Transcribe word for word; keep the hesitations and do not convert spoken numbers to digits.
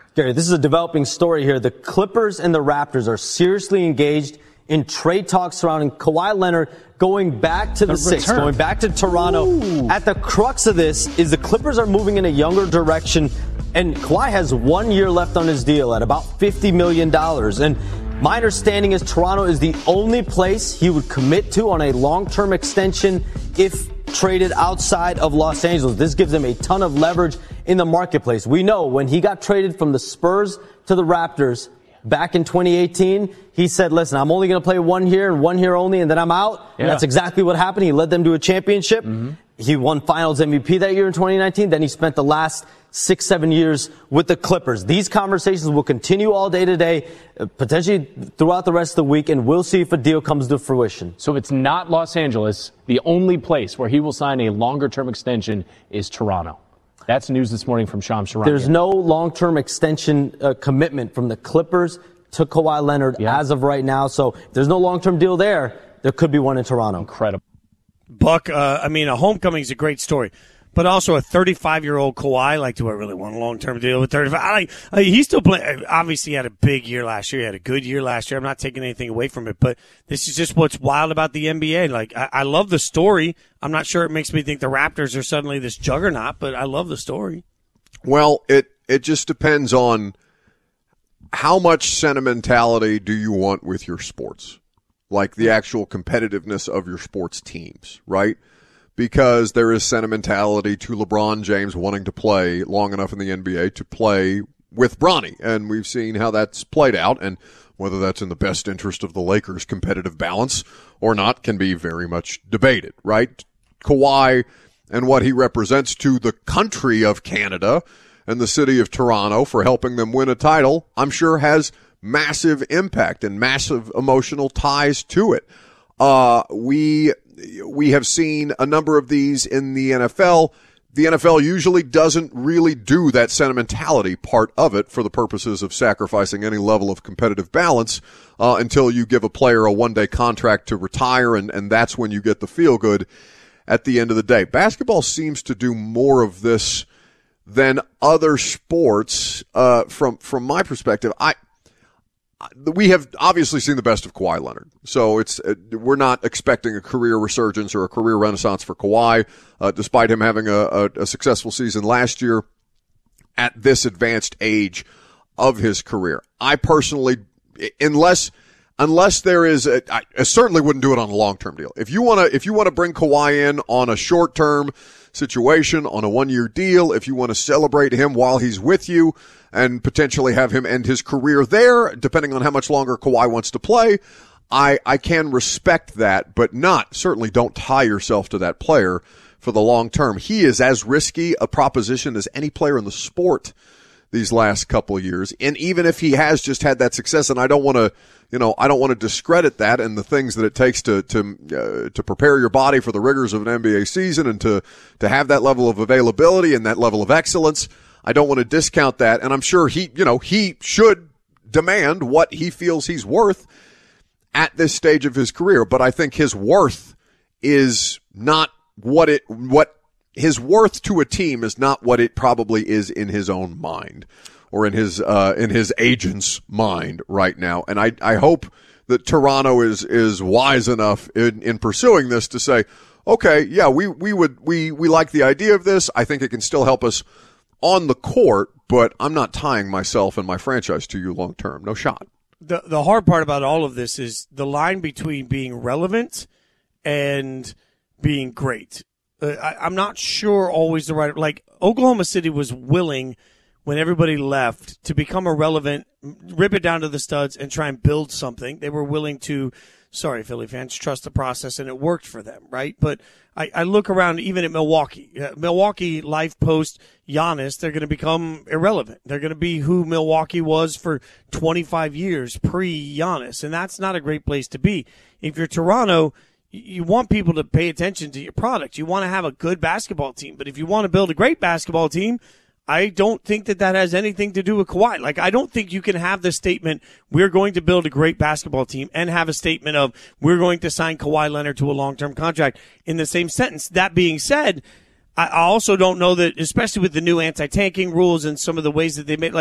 Gary, this is a developing story here. The Clippers and the Raptors are seriously engaged in trade talks surrounding Kawhi Leonard going back to the, the six, going back to Toronto. Ooh. At the crux of this is the Clippers are moving in a younger direction, and Kawhi has one year left on his deal at about fifty million dollars. And my understanding is Toronto is the only place he would commit to on a long-term extension if traded outside of Los Angeles. This gives him a ton of leverage in the marketplace. We know when he got traded from the Spurs to the Raptors back in twenty eighteen, he said, listen, I'm only going to play one year and one year only, and then I'm out. Yeah. And that's exactly what happened. He led them to a championship. Mm-hmm. He won Finals M V P that year in twenty nineteen. Then he spent the last six, seven years with the Clippers. These conversations will continue all day today, potentially throughout the rest of the week, and we'll see if a deal comes to fruition. So it's not Los Angeles. The only place where he will sign a longer-term extension is Toronto. That's news this morning from Shams Charania. There's no long-term extension uh, commitment from the Clippers to Kawhi Leonard yeah. as of right now. So if there's no long-term deal there, there could be one in Toronto. Incredible. Buck, uh, I mean, a homecoming is a great story. But also a thirty-five-year-old Kawhi, like, do I really want a long-term deal with thirty-five? I like, I mean, he's still playing. Obviously, he had a big year last year. He had a good year last year. I'm not taking anything away from it. But this is just what's wild about the N B A. Like, I, I love the story. I'm not sure it makes me think the Raptors are suddenly this juggernaut, but I love the story. Well, it, it just depends on how much sentimentality do you want with your sports, like the actual competitiveness of your sports teams, right? Because there is sentimentality to LeBron James wanting to play long enough in the N B A to play with Bronny. And we've seen how that's played out, and whether that's in the best interest of the Lakers' competitive balance or not can be very much debated, right? Kawhi and what he represents to the country of Canada and the city of Toronto for helping them win a title, I'm sure has massive impact and massive emotional ties to it. Uh, we... We have seen a number of these in the N F L. The N F L usually doesn't really do that sentimentality part of it for the purposes of sacrificing any level of competitive balance uh, until you give a player a one-day contract to retire, and, and that's when you get the feel-good at the end of the day. Basketball seems to do more of this than other sports uh, from from my perspective. I We have obviously seen the best of Kawhi Leonard, so it's uh, we're not expecting a career resurgence or a career renaissance for Kawhi, uh, despite him having a, a, a successful season last year at this advanced age of his career. I personally, unless unless there is, a, I, I certainly wouldn't do it on a long-term deal. If you want to, if you want to bring Kawhi in on a short-term situation, on a one-year deal, if you want to celebrate him while he's with you and potentially have him end his career there, depending on how much longer Kawhi wants to play, I, I can respect that, but not, certainly don't tie yourself to that player for the long term. He is as risky a proposition as any player in the sport these last couple of years. And even if he has just had that success, and I don't want to, you know, I don't want to discredit that and the things that it takes to, to, uh, to prepare your body for the rigors of an N B A season and to, to have that level of availability and that level of excellence. I don't want to discount that. And I'm sure he, you know, he should demand what he feels he's worth at this stage of his career. But I think his worth is not what it, what his worth to a team is not what it probably is in his own mind or in his, uh, in his agent's mind right now. And I, I hope that Toronto is, is wise enough in, in pursuing this to say, okay, yeah, we, we would, we, we like the idea of this. I think it can still help us on the court, but I'm not tying myself and my franchise to you long term. No shot. The the hard part about all of this is the line between being relevant and being great. Uh, I, I'm not sure always the right. Like Oklahoma City was willing when everybody left to become irrelevant, rip it down to the studs, and try and build something. They were willing to. Sorry, Philly fans, trust the process, and it worked for them, right? But I, I look around even at Milwaukee. Uh, Milwaukee, life post Giannis, they're going to become irrelevant. They're going to be who Milwaukee was for twenty-five years pre-Giannis, and that's not a great place to be. If you're Toronto, you want people to pay attention to your product. You want to have a good basketball team, but if you want to build a great basketball team, I don't think that that has anything to do with Kawhi. Like, I don't think you can have the statement, we're going to build a great basketball team, and have a statement of, we're going to sign Kawhi Leonard to a long-term contract in the same sentence. That being said, I also don't know that, especially with the new anti-tanking rules and some of the ways that they made, like,